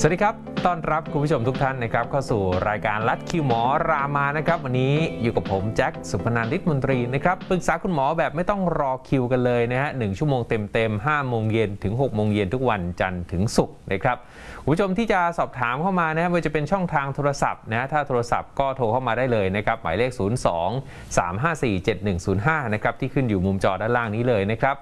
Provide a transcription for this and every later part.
สวัสดีครับต้อนรับคุณผู้ชมทุกท่านนะครับเข้าสู่รายการลัดคิวหมอรามานะครับวันนี้อยู่กับผมแจ็คสุพนันท์ ฤทธิ์มนตรีนะครับปรึกษาคุณหมอแบบไม่ต้องรอคิวกันเลยนะฮะ1 ชั่วโมงเต็มๆ5 โมงเย็นถึง6 โมงเย็นทุกวันจันทร์ถึงศุกร์นะครับคุณผู้ชมที่จะสอบถามเข้ามานะว่าจะเป็นช่องทางโทรศัพท์นะถ้าโทรศัพท์ก็โทรเข้ามาได้เลยนะครับหมายเลข02-354-7105นะครับที่ขึ้นอยู่มุมจอด้านล่างนี้เลยนะครับ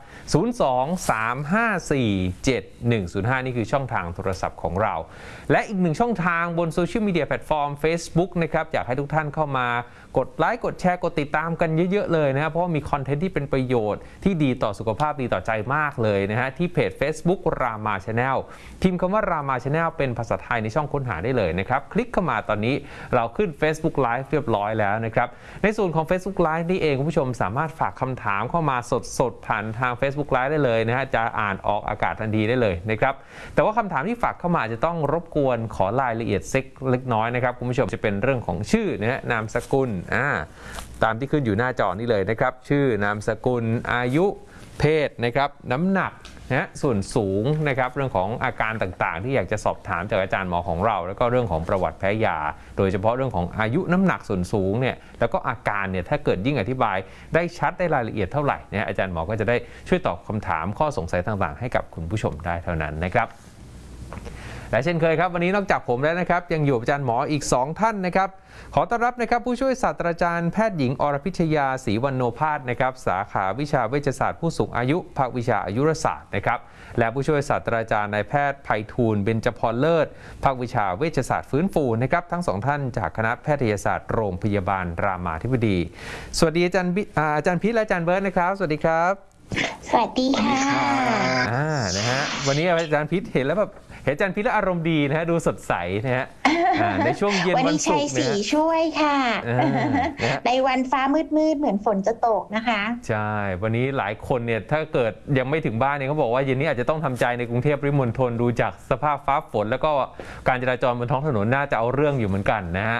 02-354-7105นี่คือช่องทางโทรศัพท์ของเราและอีกหนึ่งช่องทางบนโซเชียลมีเดียแพลตฟอร์ม Facebook นะครับอยากให้ทุกท่านเข้ามากดไลค์กดแชร์กดติดตามกันเยอะๆเลยนะครับเพราะว่ามีคอนเทนต์ที่เป็นประโยชน์ที่ดีต่อสุขภาพดีต่อใจมากเลยนะฮะที่เพจ Facebook รามา Channel พิมพ์คำว่ารามา Channel เป็นภาษาไทยในช่องค้นหาได้เลยนะครับคลิกเข้ามาตอนนี้เราขึ้น Facebook Live เรียบร้อยแล้วนะครับในส่วนของ Facebook Live นี่เองคุณผู้ชมสามารถฝากคำถามเข้ามาสดๆผ่านทาง Facebook Live ได้เลยนะฮะจะอ่านออกอากาศทันทีได้เลยนะครับแต่ว่าคำถามที่ฝากเข้ามาจะต้องรบกวนขอรายละเอียดเล็กน้อยนะครับคุณผู้ชมจะเป็นเรื่องของชื่อนะฮะนามสกุลตามที่ขึ้นอยู่หน้าจอนี้เลยนะครับชื่อนามสกุลอายุเพศนะครับน้ำหนักนะส่วนสูงนะครับเรื่องของอาการต่างๆที่อยากจะสอบถามจากอาจารย์หมอของเราแล้วก็เรื่องของประวัติแพ้ยาโดยเฉพาะเรื่องของอายุน้ำหนักส่วนสูงเนี่ยแล้วก็อาการเนี่ยถ้าเกิดยิ่งอธิบายได้ชัดได้รายละเอียดเท่าไหร่เนี่ยอาจารย์หมอก็จะได้ช่วยตอบคำถามข้อสงสัยต่างๆให้กับคุณผู้ชมได้เท่านั้นนะครับและเช่นเคยครับวันนี้นอกจากผมแล้วนะครับยังอยู่อาจารย์หมออีก2ท่านนะครับขอต้อนรับนะครับผู้ช่วยศาสตราจารย์แพทย์หญิงอรพิชยาศรีวรรณโนภาสนะครับสาขาวิชาเวชศาสตร์ผู้สูงอายุภาควิชาอายุรศาสตร์นะครับและผู้ช่วยศาสตราจารย์นายแพทย์ไพฑูรย์เบญจพรเลิศภาควิชาเวชศาสตร์ฟื้นฟูนะครับทั้ง2ท่านจากคณะแพทยศาสตร์โรงพยาบาลรามาธิบดีสวัสดีอาจารย์พิษและอาจารย์เบิร์ตนะครับสวัสดีครับสวัสดีค่ะนะฮะวันนี้อาจารย์พิษเห็นแล้วแบบเห็นอาจารย์พิษแล้วอารมณ์ดีนะฮะดูสดใสนะฮะในช่วงเย็นวันศุกร์เนี่ยวันนี้ใช้สีช่วยค่ะในวันฟ้ามืดเหมือนฝนจะตกนะคะใช่วันนี้หลายคนเนี่ยถ้าเกิดยังไม่ถึงบ้านเนี่ยเขาบอกว่าเย็นนี้อาจจะต้องทำใจในกรุงเทพปริมณฑลดูจากสภาพฟ้าฝนแล้วก็การจราจรบนท้องถนนน่าจะเอาเรื่องอยู่เหมือนกันนะฮะ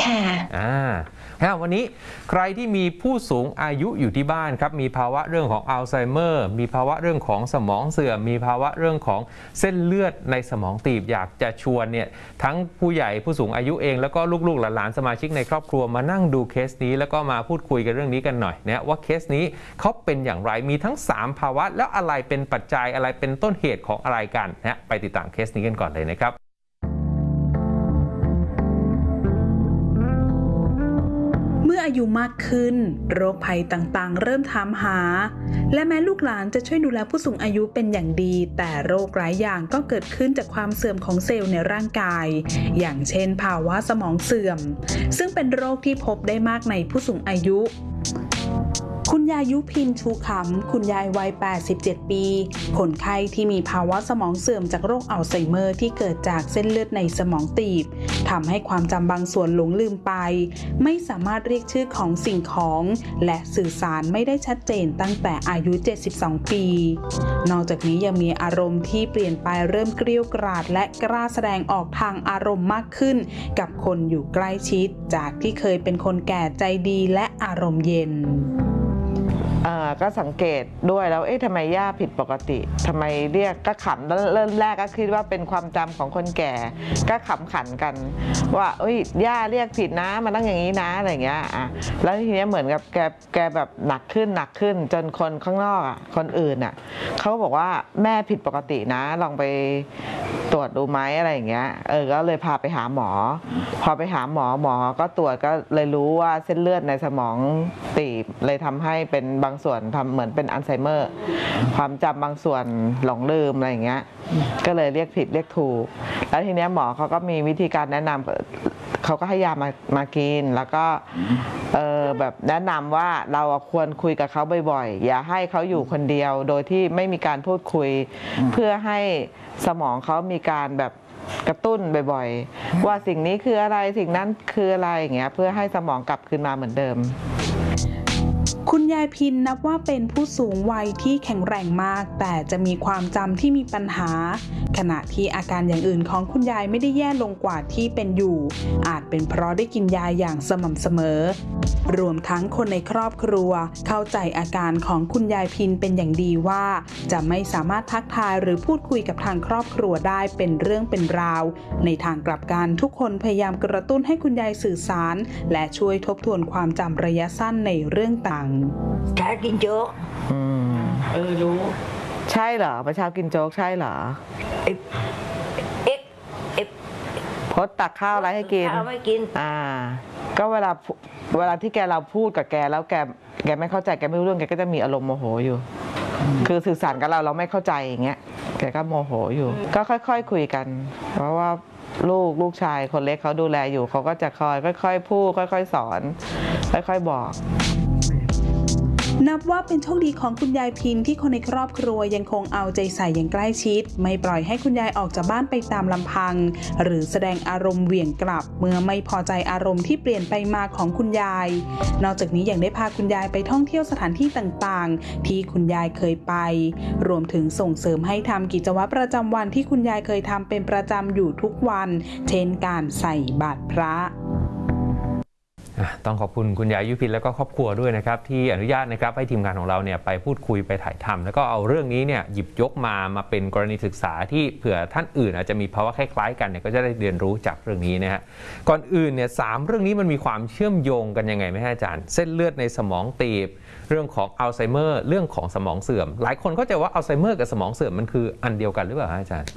วันนี้ใครที่มีผู้สูงอายุอยู่ที่บ้านครับมีภาวะเรื่องของอัลไซเมอร์มีภาวะเรื่องของสมองเสื่อมมีภาวะเรื่องของเส้นเลือดในสมองตีบอยากจะชวนเนี่ยทั้งผู้ใหญ่ผู้สูงอายุเองแล้วก็ลูกๆหลานๆสมาชิกในครอบครัวมานั่งดูเคสนี้แล้วก็มาพูดคุยกันเรื่องนี้กันหน่อยนะว่าเคสนี้เขาเป็นอย่างไรมีทั้ง3ภาวะแล้วอะไรเป็นปัจจัยอะไรเป็นต้นเหตุของอะไรกันนะไปติดตามเคสนี้กันก่อนเลยนะครับเมื่ออายุมากขึ้นโรคภัยต่างๆเริ่มถามหาและแม้ลูกหลานจะช่วยดูแลผู้สูงอายุเป็นอย่างดีแต่โรคหลายอย่างก็เกิดขึ้นจากความเสื่อมของเซลล์ในร่างกายอย่างเช่นภาวะสมองเสื่อมซึ่งเป็นโรคที่พบได้มากในผู้สูงอายุคุณยายยุพินชูขำคุณยายวัย87 ปีคนไข้ที่มีภาวะสมองเสื่อมจากโรคอัลไซเมอร์ที่เกิดจากเส้นเลือดในสมองตีบทำให้ความจำบางส่วนหลงลืมไปไม่สามารถเรียกชื่อของสิ่งของและสื่อสารไม่ได้ชัดเจนตั้งแต่อายุ72 ปีนอกจากนี้ยังมีอารมณ์ที่เปลี่ยนไปเริ่มเกรี้ยวกราดและกล้าแสดงออกทางอารมณ์มากขึ้นกับคนอยู่ใกล้ชิดจากที่เคยเป็นคนแก่ใจดีและอารมณ์เย็นก็สังเกตด้วยแล้วทำไมย่าผิดปกติทำไมเรียกก็ขำเริ่มแรกก็คิดว่าเป็นความจำของคนแก่ก็ขำขันกันว่าย่าเรียกผิดนะมันต้องอย่างนี้นะอะไรอย่างเงี้ยแล้วทีนี้เหมือนกับแกแบบหนักขึ้นจนคนข้างนอกคนอื่นเขาบอกว่าแม่ผิดปกตินะลองไปตรวจดูไหมอะไรอย่างเงี้ยก็เลยพาไปหาหมอพอไปหาหมอก็ตรวจก็เลยรู้ว่าเส้นเลือดในสมองตีบเลยทำให้เป็นบางส่วนทำเหมือนเป็นอัลไซเมอร์ความจำบางส่วนหลงลืมอะไรอย่างเงี้ยก็เลยเรียกผิดเรียกถูกแล้วทีนี้หมอเขาก็มีวิธีการแนะนำเขาก็ให้ยามากินแล้วก็แบบแนะนำว่าเราควรคุยกับเขาบ่อยๆอย่าให้เขาอยู่คนเดียวโดยที่ไม่มีการพูดคุยเพื่อให้สมองเขามีการแบบกระตุ้นบ่อยๆว่าสิ่งนี้คืออะไรสิ่งนั้นคืออะไรอย่างเงี้ยเพื่อให้สมองกลับคืนมาเหมือนเดิมคุณยายพินนับว่าเป็นผู้สูงวัยที่แข็งแรงมากแต่จะมีความจำที่มีปัญหาขณะที่อาการอย่างอื่นของคุณยายไม่ได้แย่ลงกว่าที่เป็นอยู่อาจเป็นเพราะได้กินยาอย่างสม่ำเสมอรวมทั้งคนในครอบครัวเข้าใจอาการของคุณยายพินเป็นอย่างดีว่าจะไม่สามารถทักทายหรือพูดคุยกับทางครอบครัวได้เป็นเรื่องเป็นราวในทางกลับกันทุกคนพยายามกระตุ้นให้คุณยายสื่อสารและช่วยทบทวนความจำระยะสั้นในเรื่องต่างเช้ากินโจ๊กรู้ใช่เหรอเมื่อเช้ากินโจ๊กใช่เหรอพดตักข้าวอะไรให้กินข้าวให้กินก็เวลาที่เราพูดกับแกแล้วแกไม่เข้าใจแกไม่รู้เรื่องแกก็จะมีอารมณ์โมโหอยู่คือสื่อสารกับเราไม่เข้าใจอย่างเงี้ยแกก็โมโหอยู่ก็ค่อยๆคุยกันเพราะว่าลูกชายคนเล็กเขาดูแลอยู่เขาก็จะค่อยๆพูดค่อยๆสอนค่อยๆบอกนับว่าเป็นโชคดีของคุณยายพินที่คนในครอบครัวยังคงเอาใจใส่อย่างใกล้ชิดไม่ปล่อยให้คุณยายออกจากบ้านไปตามลำพังหรือแสดงอารมณ์เหวี่ยงกลับเมื่อไม่พอใจอารมณ์ที่เปลี่ยนไปมาของคุณยายนอกจากนี้ยังได้พาคุณยายไปท่องเที่ยวสถานที่ต่างๆที่คุณยายเคยไปรวมถึงส่งเสริมให้ทำกิจวัตรประจำวันที่คุณยายเคยทำเป็นประจำอยู่ทุกวันเช่นการใส่บาตรพระต้องขอบคุณคุณยายยุพินแล้วก็ครอบครัวด้วยนะครับที่อนุญาตนะครับให้ทีมงานของเราเนี่ยไปพูดคุยไปถ่ายทำแล้วก็เอาเรื่องนี้เนี่ยหยิบยกมาเป็นกรณีศึกษาที่เผื่อท่านอื่นอาจจะมีภาวะคล้ายๆกันเนี่ยก็จะได้เรียนรู้จากเรื่องนี้นะฮะก่อนอื่นเนี่ย3เรื่องนี้มันมีความเชื่อมโยงกันยังไงไหมอาจารย์เส้นเลือดในสมองตีบเรื่องของอัลไซเมอร์เรื่องของสมองเสื่อมหลายคนเข้าใจว่าอัลไซเมอร์กับสมองเสื่อมมันคืออันเดียวกันหรือเปล่าอาจารย์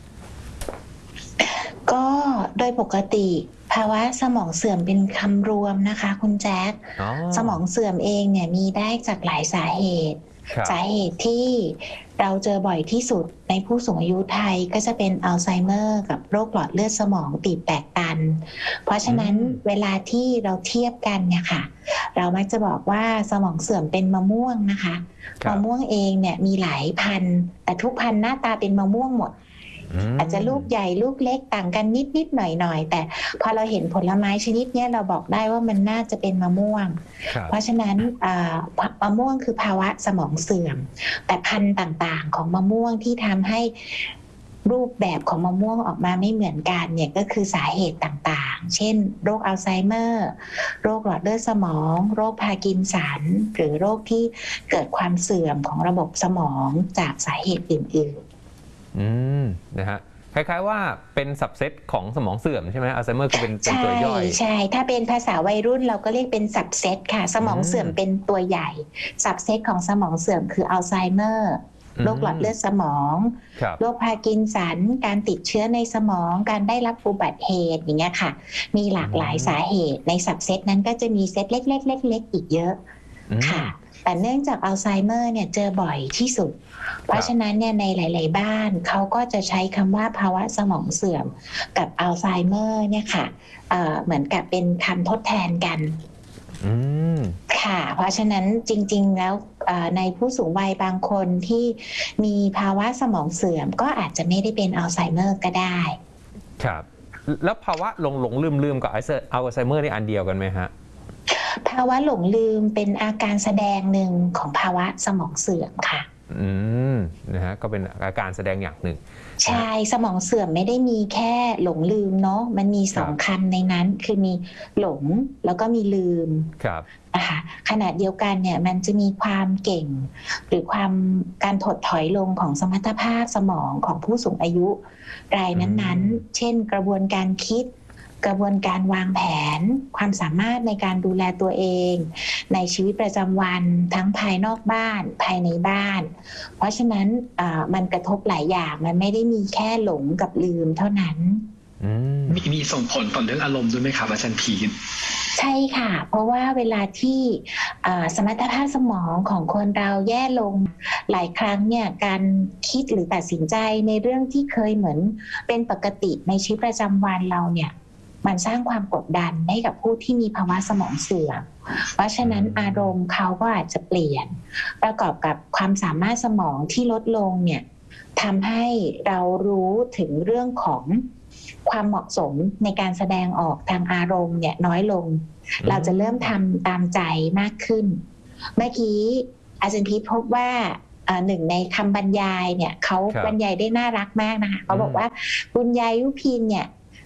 ก็โดยปกติภาวะสมองเสื่อมเป็นคำรวมนะคะคุณแจ๊คสมองเสื่อมเองเนี่ยมีได้จากหลายสาเหตุที่เราเจอบ่อยที่สุดในผู้สูงอายุไทยก็จะเป็นอัลไซเมอร์กับโรคหลอดเลือดสมองตีบแตกตันเพราะฉะนั้นเวลาที่เราเทียบกันเนี่ยค่ะเรามักจะบอกว่าสมองเสื่อมเป็นมะม่วงนะคะมะม่วงเองเนี่ยมีหลายพันธุ์แต่ทุกพันธุ์หน้าตาเป็นมะม่วงหมดอาจจะลูกใหญ่ลูกเล็กต่างกันนิดหน่อยแต่พอเราเห็นผลไม้ชนิดนี้เราบอกได้ว่ามันน่าจะเป็นมะม่วงเพราะฉะนั้นมะม่วงคือภาวะสมองเสื่อมแต่พันธุ์ต่างๆของมะม่วงที่ทำให้รูปแบบของมะม่วงออกมาไม่เหมือนกันเนี่ยก็คือสาเหตุต่างๆเช่นโรคอัลไซเมอร์โรคหลอดเลือดสมองโรคพาร์กินสันหรือโรคที่เกิดความเสื่อมของระบบสมองจากสาเหตุอื่นๆนะฮะคล้ายๆว่าเป็นสับเซตของสมองเสื่อมใช่ไหมอัลไซเมอร์ก็เป็นตัวย่อยใช่ถ้าเป็นภาษาวัยรุ่นเราก็เรียกเป็นสับเซตค่ะสมองเสื่อมเป็นตัวใหญ่สับเซตของสมองเสื่อมคืออัลไซเมอร์โรคหลอดเลือดสมองโรคพาร์กินสันการติดเชื้อในสมองการได้รับอุบัติเหตุอย่างเงี้ยค่ะมีหลากหลายสาเหตุในสับเซตนั้นก็จะมีเซตเล็กๆอีกเยอะค่ะแต่เนื่องจากอัลไซเมอร์เนี่ยเจอบ่อยที่สุดเพราะฉะนั้นเนี่ยในหลายๆบ้านเขาก็จะใช้คำว่าภาวะสมองเสื่อมกับอัลไซเมอร์เนี่ยค่ะเหมือนกับเป็นคำทดแทนกันค่ะเพราะฉะนั้นจริงๆแล้วในผู้สูงวัยบางคนที่มีภาวะสมองเสื่อมก็อาจจะไม่ได้เป็นอัลไซเมอร์ก็ได้ครับแล้วภาวะหลงลืมกับอัลไซเมอร์นี่อันเดียวกันไหมฮะภาวะหลงลืมเป็นอาการแสดงหนึ่งของภาวะสมองเสื่อมค่ะนะฮะก็เป็นอาการแสดงอย่างหนึ่งใช่สมองเสื่อมไม่ได้มีแค่หลงลืมเนาะมันมี2 คำในนั้นคือมีหลงแล้วก็มีลืมนะคะขณะเดียวกันเนี่ยมันจะมีความเก่งหรือการถดถอยลงของสมรรถภาพสมองของผู้สูงอายุรายนั้นๆเช่นกระบวนการคิดกระบวนการวางแผนความสามารถในการดูแลตัวเองในชีวิตประจำวันทั้งภายนอกบ้านภายในบ้านเพราะฉะนั้นมันกระทบหลายอย่างมันไม่ได้มีแค่หลงกับลืมเท่านั้นมีส่งผลต่อเรื่องอารมณ์ด้วยไหมครับอาจารย์พีนใช่ค่ะเพราะว่าเวลาที่สมรรถภาพสมองของคนเราแย่ลงหลายครั้งเนี่ยการคิดหรือตัดสินใจในเรื่องที่เคยเหมือนเป็นปกติในชีวิตประจำวันเราเนี่ยมันสร้างความกดดันให้กับผู้ที่มีภาวะสมองเสื่อมเพราะฉะนั้นอารมณ์เขาก็อาจจะเปลี่ยนประกอบกับความสามารถสมองที่ลดลงเนี่ยทำให้เรารู้ถึงเรื่องของความเหมาะสมในการแสดงออกทางอารมณ์เนี่ยน้อยลงเราจะเริ่มทำตามใจมากขึ้นเมื่อกี้อาจารย์พีทพบว่าหนึ่งในคำบรรยายเนี่ยเขาบรรยายได้น่ารักมากนะคะเขาบอกว่าคุณยายยุพินเนี่ย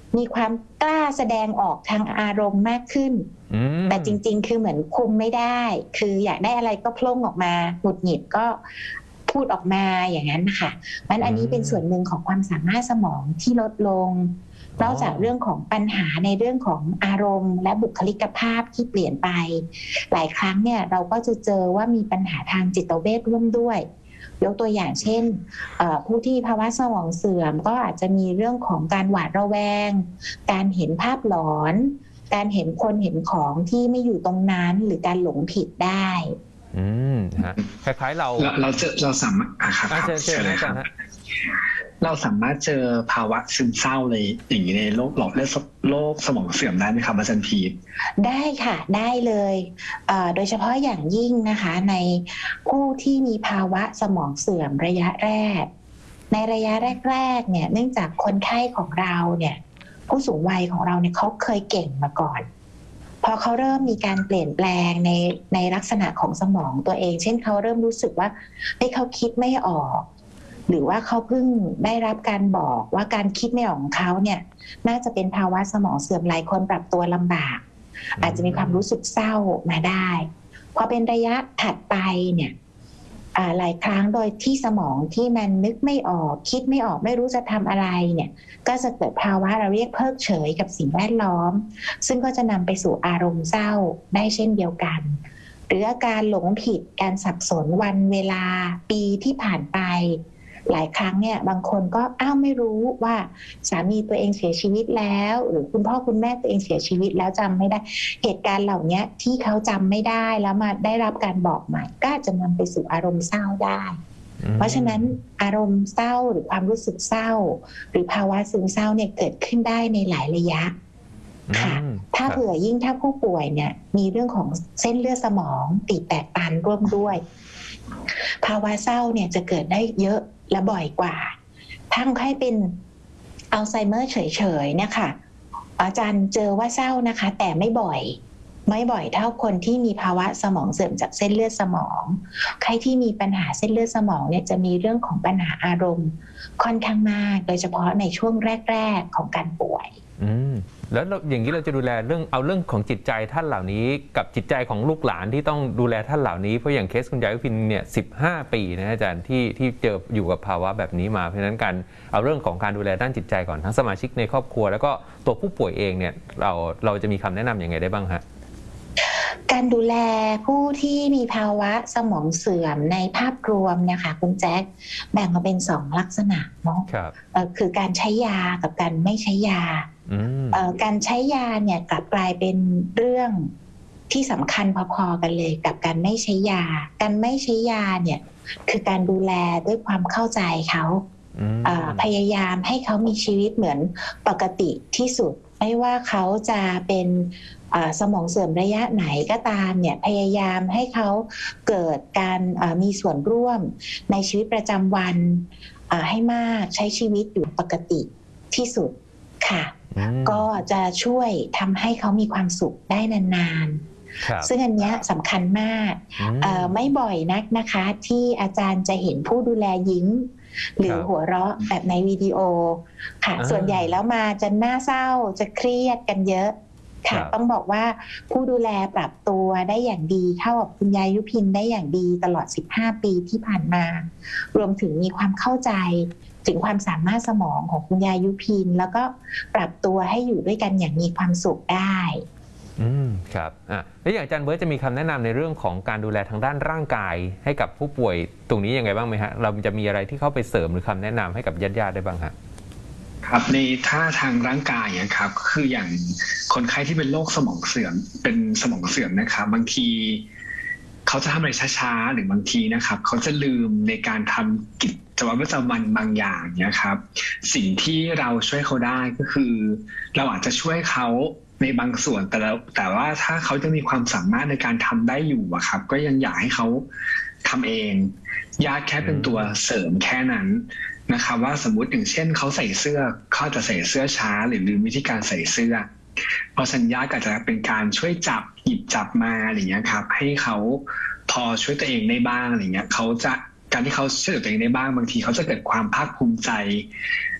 มีความกล้าแสดงออกทางอารมณ์มากขึ้นแต่จริงๆคือเหมือนคุมไม่ได้คืออยากได้อะไรก็โพล่งออกมาหงุดหงิดก็พูดออกมาอย่างนั้นค่ะมันอันนี้เป็นส่วนหนึ่งของความสามารถสมองที่ลดลงนอกจากเรื่องของปัญหาในเรื่องของอารมณ์และบุคลิกภาพที่เปลี่ยนไปหลายครั้งเนี่ยเราก็จะเจอว่ามีปัญหาทางจิตเวชร่วมด้วยยกตัวอย่างเช่นผู้ที่ภาวะสมองเสื่อมก็อาจจะมีเรื่องของการหวาดระแวงการเห็นภาพหลอนการเห็นคนเห็นของที่ไม่อยู่ตรงนั้นหรือการหลงผิดได้ฮะคล้ายๆเราสามารถครับเชิญเลยครับเราสามารถเจอภาวะซึมเศร้าเลยอย่างนี้ในโรคหลอดเลือดโรคสมองเสื่อมได้ไหมครับอาจารย์พีทได้ค่ะได้เลยโดยเฉพาะอย่างยิ่งนะคะในผู้ที่มีภาวะสมองเสื่อมระยะแรกในระยะแรกๆเนี่ยเนื่องจากคนไข้ของเราเนี่ยผู้สูงวัยของเราเนี่ยเขาเคยเก่งมาก่อนพอเขาเริ่มมีการเปลี่ยนแปลงในลักษณะของสมองตัวเองเช่นเขาเริ่มรู้สึกว่าเขาคิดไม่ออกหรือว่าเขาเพิ่งได้รับการบอกว่าการคิดไม่ออกของเขาเนี่ยน่าจะเป็นภาวะสมองเสื่อมหลายคนปรับตัวลำบากอาจจะมีความรู้สึกเศร้ามาได้พอเป็นระยะถัดไปเนี่ยหลายครั้งโดยที่สมองที่มันนึกไม่ออกคิดไม่ออกไม่รู้จะทำอะไรเนี่ยก็จะเกิดภาวะเราเรียกเพิกเฉยกับสิ่งแวดล้อมซึ่งก็จะนำไปสู่อารมณ์เศร้าได้เช่นเดียวกันหรืออาการหลงผิดการสับสนวันเวลาปีที่ผ่านไปหลายครั้งเนี่ยบางคนก็ไม่รู้ว่าสามีตัวเองเสียชีวิตแล้วหรือคุณพ่อคุณแม่ตัวเองเสียชีวิตแล้วจำไม่ได้เหตุการณ์เหล่านี้ที่เขาจำไม่ได้แล้วมาได้รับการบอกใหม่ก็จะนำไปสู่อารมณ์เศร้าได้เพราะฉะนั้นอารมณ์เศร้าหรือความรู้สึกเศร้าหรือภาวะซึมเศร้าเนี่ยเกิดขึ้นได้ในหลายระยะค่ะถ้าเผื่อยิ่งถ้าผู้ป่วยเนี่ยมีเรื่องของเส้นเลือดสมองตีบแตกตันร่วมด้วยภาวะเศร้าเนี่ยจะเกิดได้เยอะและบ่อยกว่าทั้งใครเป็นอัลไซเมอร์เฉยๆเนี่ยค่ะอาจารย์เจอว่าเศร้านะคะแต่ไม่บ่อยเท่าคนที่มีภาวะสมองเสื่อมจากเส้นเลือดสมองใครที่มีปัญหาเส้นเลือดสมองเนี่ยจะมีเรื่องของปัญหาอารมณ์ค่อนข้างมากโดยเฉพาะในช่วงแรกๆของการป่วยแล้วอย่างนี้เราจะดูแลเรื่องของจิตใจท่านเหล่านี้กับจิตใจของลูกหลานที่ต้องดูแลท่านเหล่านี้เพราะอย่างเคสคุณยายยุพินเนี่ย15 ปีนะอาจารย์ที่เจออยู่กับภาวะแบบนี้มาเพราะฉะนั้นการเอาเรื่องของการดูแลด้านจิตใจก่อนทั้งสมาชิกในครอบครัวแล้วก็ตัวผู้ป่วยเองเนี่ยเราจะมีคำแนะนำยังไงได้บ้างฮะการดูแลผู้ที่มีภาวะสมองเสื่อมในภาพรวมนะคะคุณแจ๊คแบ่งมาเป็น2ลักษณะเนาะคือการใช้ยากับการไม่ใช้ยาการใช้ยาเนี่ยกลับกลายเป็นเรื่องที่สำคัญพอๆกันเลยกับการไม่ใช้ยาการไม่ใช้ยาเนี่ยคือการดูแลด้วยความเข้าใจเขาพยายามให้เขามีชีวิตเหมือนปกติที่สุดไม่ว่าเขาจะเป็นสมองเสื่อมระยะไหนก็ตามเนี่ยพยายามให้เขาเกิดการมีส่วนร่วมในชีวิตประจำวันให้มากใช้ชีวิตอยู่ปกติที่สุดค่ะก็จะช่วยทำให้เขามีความสุขได้นานๆซึ่งอันนี้สำคัญมากไม่บ่อยนักนะคะที่อาจารย์จะเห็นผู้ดูแลยิ้มหรือหัวเราะแบบในวิดีโอค่ะส่วนใหญ่แล้วมาจะน่าเศร้าจะเครียดกันเยอะค่ะต้องบอกว่าผู้ดูแลปรับตัวได้อย่างดีเข้ากับคุณยายยุพินได้อย่างดีตลอด15 ปีที่ผ่านมารวมถึงมีความเข้าใจถึงความสามารถสมองของคุณยายยุพินแล้วก็ปรับตัวให้อยู่ด้วยกันอย่างมีความสุขได้ครับแล้วอย่างอาจารย์เบิร์ตจะมีคำแนะนำในเรื่องของการดูแลทางด้านร่างกายให้กับผู้ป่วยตรงนี้ยังไงบ้างไหมฮะเราจะมีอะไรที่เข้าไปเสริมหรือคำแนะนำให้กับญาติๆได้บ้างฮะครับในท่าทางร่างกายนะครับคืออย่างคนไข้ที่เป็นโรคสมองเสื่อมเป็นสมองเสื่อมนะครับบางทีเขาจะทำอะไรช้าๆหรือบางทีนะครับเขาจะลืมในการทำกิจวัตรประจำวันบางอย่างเนี่ยครับสิ่งที่เราช่วยเขาได้ก็คือเราอาจจะช่วยเขาในบางส่วนแต่ว่าถ้าเขาจะมีความสามารถในการทำได้อยู่อะครับก็ยังอยากให้เขาทำเองญาติแค่เป็นตัวเสริมแค่นั้นนะครับว่าสมมุติอย่างเช่นเขาใส่เสื้อเขาจะใส่เสื้อช้าหรือลืมวิธีการใส่เสื้อพอสัญญาก็จะเป็นการช่วยจับหยิบจับมาอะไรเงี้ยครับให้เขาพอช่วยตัวเองได้บ้างอะไรเงี้ยเขาจะการที่เขาช่วยตัวเองได้บ้างบางทีเขาจะเกิดความภาคภูมิใจ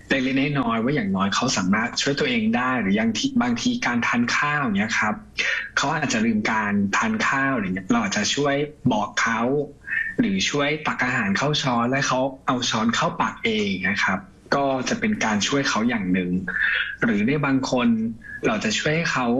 เล็กๆน้อยๆว่าอย่างน้อยเขาสามารถช่วยตัวเองได้หรืออย่างที่บางทีการทานข้าวเนี้ยครับเขาอาจจะลืมการทานข้าวอะไรเงี้ยเราอาจจะช่วยบอกเขาหรือช่วยตักอาหารเข้าช้อนและเขาเอาช้อนเข้าปากเองนะครับก็จะเป็นการช่วยเขาอย่างหนึ่งหรือในบางคนเราจะช่วยเขา